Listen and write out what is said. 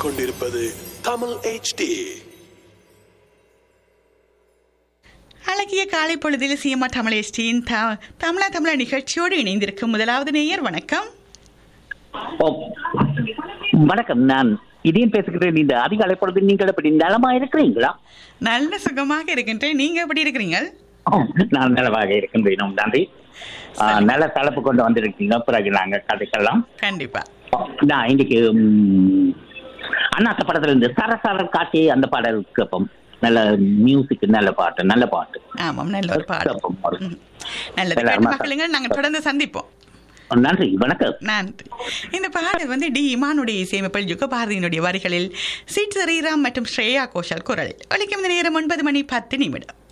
கேட்டுக்கொண்டிருப்பது தமிழ் HD. அழகிய காலை பொழுதில் சிஎம்ஆ தமிழ் HDயின் தமிழா நிகழ்ச்சியோடு இணைந்திருக்கும் முதலாவது நேயர். வணக்கம். வணக்கம், நான் இதையும் பேசுகிறேன். இந்த அதிகாலை பொழுது நீங்கள் எப்படி நலமா இருக்கிறீங்களா? நல்ல சுகமாக இருக்கின்றேன். நீங்க எப்படி இருக்கிறீங்க? நான் நலமாக இருக்கின்றேன், நன்றி. நல்ல தலைப்பு கொண்டு வந்திருக்கீங்க, பிறகு நாங்க கதைக்கலாம். கண்டிப்பா. நான் இன்னைக்கு அண்ணாத்த படத்துல இருந்து சரசர காட்சி அந்த பாடல் கேட்போம். நல்ல மியூசிக், நல்ல பாட்டு. ஆமாம், நல்ல ஒரு பாட்டு. நல்லது, மக்களுங்க நாங்க தொடர்ந்து சந்திப்போம். நன்றி, வணக்கம். நன்றி. இந்த பாடல் டி இமானுடைய இசையமைப்பில் யுகபாரதியினுடைய வரிகளில் சிட் ஸ்ரீராம் மற்றும் ஸ்ரேயா கோஷல் குரலில் ஒலிக்கும் நேரம் 9:10.